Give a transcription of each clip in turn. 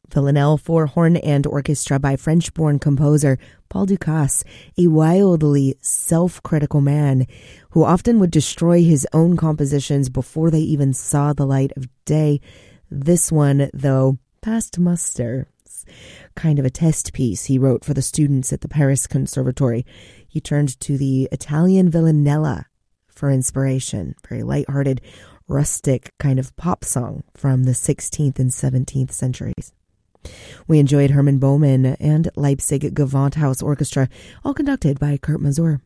Villanelle for horn and orchestra by French-born composer Paul Dukas, a wildly self-critical man who often would destroy his own compositions before they even saw the light of day. This one, though, passed muster. It's kind of a test piece he wrote for the students at the Paris Conservatory. He turned to the Italian Villanella for inspiration. Very lighthearted, rustic kind of pop song from the 16th and 17th centuries. We enjoyed Herman Bowman and Leipzig Gewandhaus Orchestra, all conducted by Kurt Masur.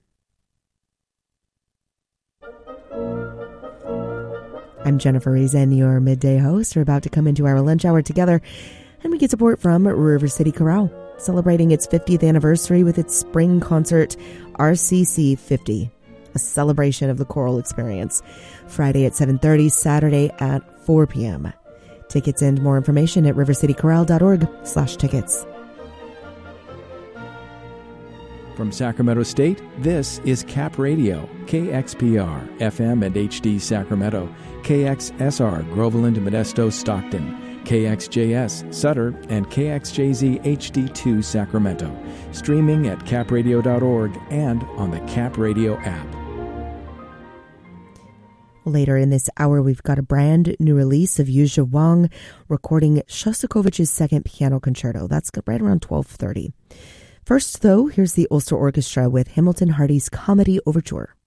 I'm Jennifer Reason, your midday host. We're about to come into our lunch hour together, and we get support from River City Chorale, celebrating its 50th anniversary with its spring concert, RCC 50, a celebration of the choral experience. Friday at 7:30, Saturday at 4 p.m. Tickets and more information at rivercitychorale.org/tickets. From Sacramento State, this is Cap Radio, KXPR, FM and HD Sacramento, KXSR, Groveland, Modesto, Stockton, KXJS, Sutter, and KXJZ HD2 Sacramento. Streaming at capradio.org and on the Cap Radio app. Later in this hour, we've got a brand new release of Yuzha Wang recording Shostakovich's second piano concerto. That's right around 12:30. First, though, here's the Ulster Orchestra with Hamilton Hardy's Comedy Overture.